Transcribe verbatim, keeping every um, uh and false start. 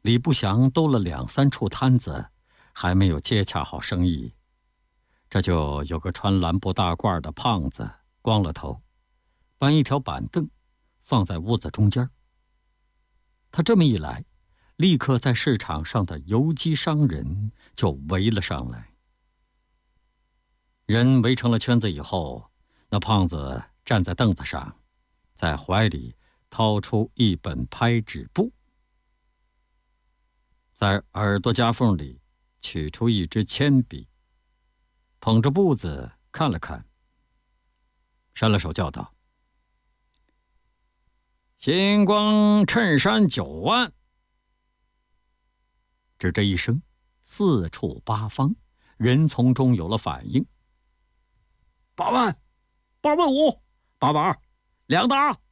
李不祥兜了两三处摊子，还没有接洽好生意，这就有个穿蓝布大褂的胖子，光了头，搬一条板凳放在屋子中间。他这么一来，立刻在市场上的游击商人就围了上来。人围成了圈子以后，那胖子站在凳子上，在怀里掏出一本拍纸簿，在耳朵夹缝里取出一支铅笔，捧着簿子看了看，伸了手叫道：“星光衬衫九万。”只这一声，四处八方人从中有了反应。 八万，八万五，八万二，两打。